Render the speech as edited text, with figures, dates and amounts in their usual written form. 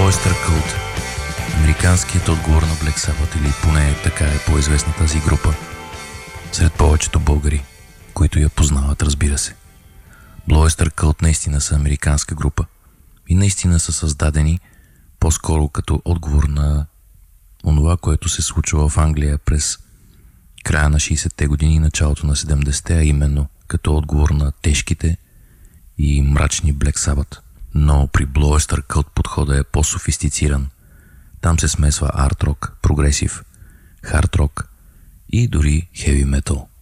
Oyster Cult. Американският отговор на Black Sabbath, или поне така е по-известна тази група сред повечето българи, които я познават, разбира се. Blue Oyster Cult наистина са американска група и наистина са създадени по-скоро като отговор на онова, което се случва в Англия през края на 60-те години и началото на 70-те, а именно като отговор на тежките и мрачни Black Sabbath. Но при Blue Oyster Cult подходът е по-софистициран. Там се смесва арт рок, прогресив, хард рок и дори хеви метал.